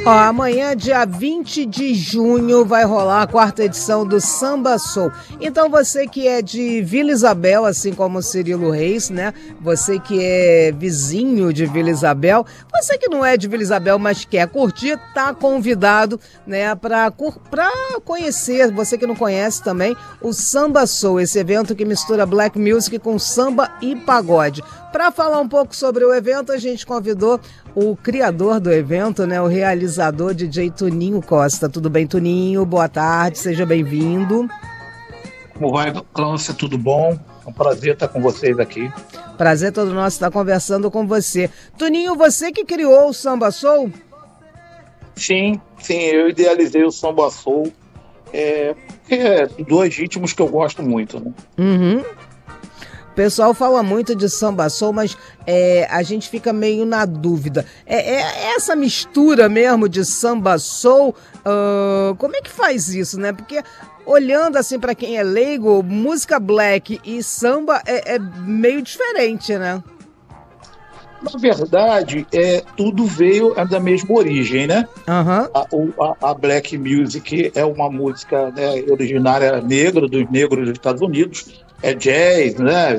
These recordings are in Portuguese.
Ó, amanhã, dia 20 de junho, vai rolar a 4ª edição do Samba Soul. Então você que é de Vila Isabel, assim como o Cirilo Reis, né? Você que é vizinho de Vila Isabel, você que não é de Vila Isabel, mas quer curtir, tá convidado, né, pra conhecer, você que não conhece também, o Samba Soul, esse evento que mistura black music com samba e pagode. Para falar um pouco sobre o evento, a gente convidou o criador do evento, né, o realizador DJ Tuninho Costa. Tudo bem, Tuninho? Boa tarde, seja bem-vindo. Como vai, Cláudia? Tudo bom? É um prazer estar com vocês aqui. Prazer todo nosso estar conversando com você. Tuninho, você que criou o Samba Soul? Sim, eu idealizei o Samba Soul. É 2 ritmos que eu gosto muito, né? Uhum. O pessoal fala muito de Samba Soul, mas a gente fica meio na dúvida. Essa mistura mesmo de Samba Soul, como é que faz isso, né? Porque olhando assim para quem é leigo, música black e samba é meio diferente, né? Na verdade, tudo veio da mesma origem, né? Uhum. A black music é uma música, né, originária negra, dos negros dos Estados Unidos. É jazz, né?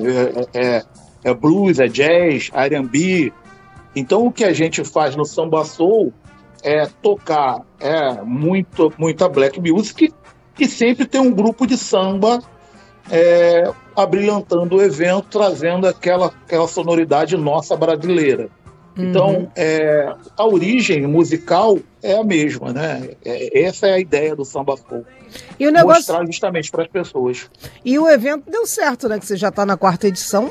É blues, é jazz, R&B. Então, o que a gente faz no Samba Soul é tocar muita black music e sempre tem um grupo de samba abrilhantando o evento, trazendo aquela sonoridade nossa brasileira. Uhum. Então, a origem musical é a mesma, né? Essa é a ideia do Samba Soul. E o negócio... Mostrar justamente para as pessoas. E o evento deu certo, né? Que você já está na 4ª edição.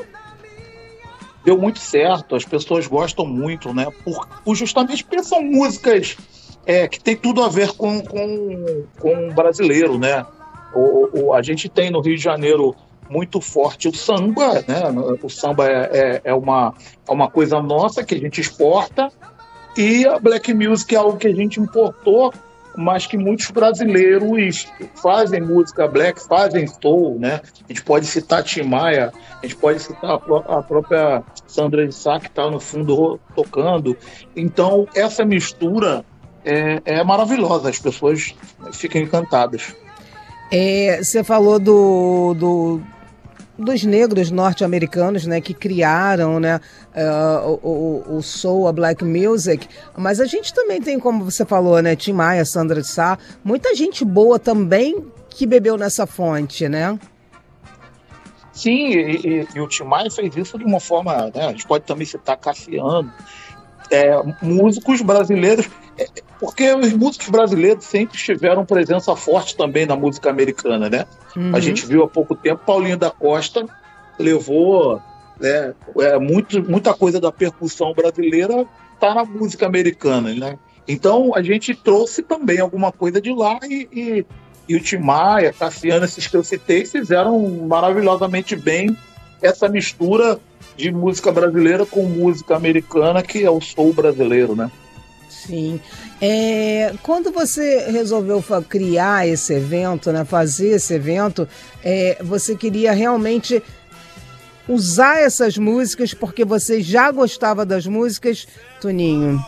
Deu muito certo, as pessoas gostam muito, né? Justamente porque são músicas que tem tudo a ver com o brasileiro, né? A gente tem no Rio de Janeiro muito forte o samba, né? O samba é uma coisa nossa que a gente exporta, e a black music é algo que a gente importou, mas que muitos brasileiros fazem música black, fazem soul, né? A gente pode citar Tim Maia, a gente pode citar a própria Sandra de Sá, que está no fundo tocando. Então, essa mistura é maravilhosa, as pessoas ficam encantadas. Você falou dos negros norte-americanos, né, que criaram, né, o soul, a black music, mas a gente também tem, como você falou, né, Tim Maia, Sandra de Sá, muita gente boa também que bebeu nessa fonte, né? Sim, e o Tim Maia fez isso de uma forma, né, a gente pode também citar Cassiano, músicos brasileiros, porque os músicos brasileiros sempre tiveram presença forte também na música americana, né? Uhum. A gente viu há pouco tempo Paulinho da Costa levou muita coisa da percussão brasileira tá na música americana, né? Então a gente trouxe também alguma coisa de lá e o Tim Maia, Cassiano, esses que eu citei, fizeram maravilhosamente bem essa mistura de música brasileira com música americana, que é o soul brasileiro, né? Sim. Quando você resolveu criar esse evento, né, fazer esse evento, você queria realmente usar essas músicas porque você já gostava das músicas, Tuninho?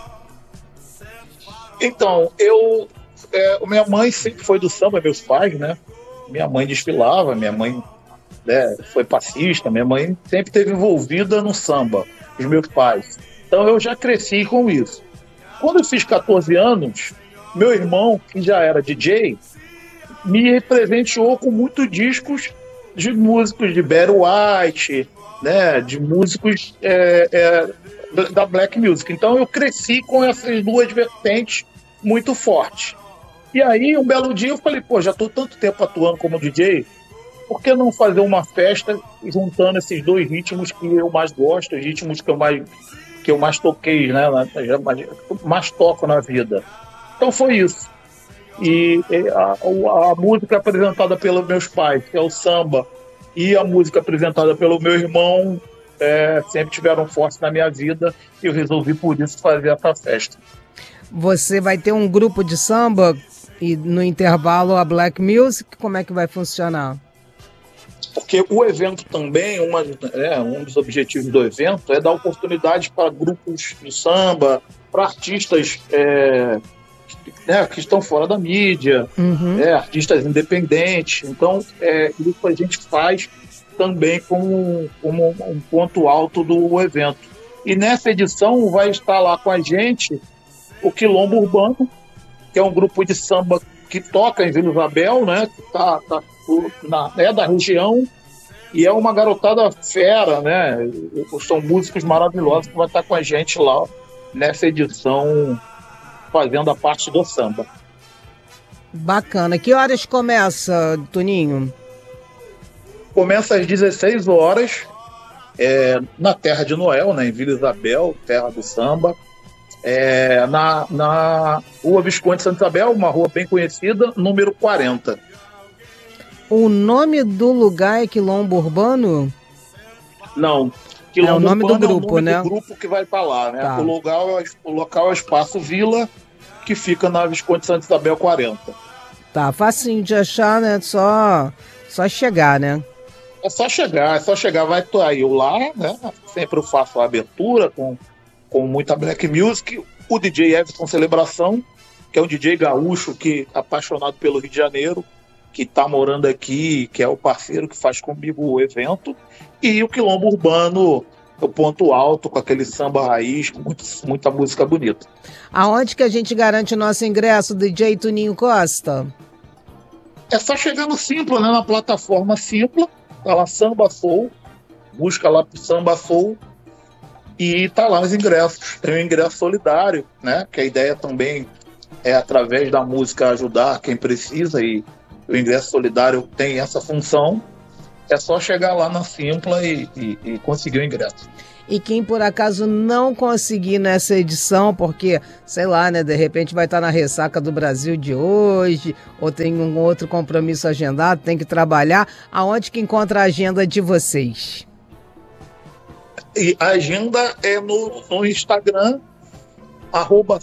Então, minha mãe sempre foi do samba, meus pais, né? Minha mãe desfilava, minha mãe foi passista, minha mãe sempre esteve envolvida no samba, os meus pais. Então eu já cresci com isso. Quando eu fiz 14 anos, meu irmão, que já era DJ, me presenteou com muitos discos de músicos de Barry White, né, de músicos da black music. Então eu cresci com essas 2 vertentes muito fortes. E aí, um belo dia, eu falei, já estou tanto tempo atuando como DJ, por que não fazer uma festa juntando esses 2 ritmos que eu mais gosto, os ritmos que eu mais toquei, né? Mais toco na vida. Então foi isso. E a música apresentada pelos meus pais, que é o samba, e a música apresentada pelo meu irmão, sempre tiveram força na minha vida, e eu resolvi, por isso, fazer essa festa. Você vai ter um grupo de samba e no intervalo a black music, como é que vai funcionar? Porque o evento também, um dos objetivos do evento é dar oportunidade para grupos de samba, para artistas né, que estão fora da mídia, artistas independentes. Então, isso a gente faz também como um ponto alto do evento. E nessa edição vai estar lá com a gente o Quilombo Urbano, que é um grupo de samba que toca em Vila Isabel, né, que é da região, e é uma garotada fera, né? São músicos maravilhosos que vão estar com a gente lá nessa edição, fazendo a parte do samba. Bacana. Que horas começa, Toninho? Começa às 16 horas, na Terra de Noel, né, em Vila Isabel, terra do samba. Na Rua Visconde Santa Isabel, uma rua bem conhecida, número 40. O nome do lugar é Quilombo Urbano? Não. Quilombo o nome Urbano do grupo, é o nome né? do grupo que vai para lá, né? Tá. O local é o Espaço Vila, que fica na Visconde Santa Isabel 40. Tá, facinho de achar, né? Só chegar, né? É só chegar, vai estar eu lá, né? Sempre eu faço a abertura com muita black music. O DJ Everton Celebração, que é um DJ gaúcho que é apaixonado pelo Rio de Janeiro, que está morando aqui, que é o parceiro que faz comigo o evento, e o Quilombo Urbano, o ponto alto, com aquele samba raiz, muita música bonita. Aonde que a gente garante o nosso ingresso, DJ Toninho Costa? É só chegar no Simpla, né, na plataforma Simpla, tá lá Samba Soul, busca lá pro Samba Soul, e tá lá os ingressos. Tem o ingresso solidário, né, que a ideia também é, através da música, ajudar quem precisa, e o ingresso solidário tem essa função. É só chegar lá na Simpla e conseguir o ingresso. E quem por acaso não conseguir nessa edição, porque, sei lá, né, de repente vai estar na ressaca do Brasil de hoje, ou tem um outro compromisso agendado, tem que trabalhar, aonde que encontra a agenda de vocês? E a agenda é no Instagram,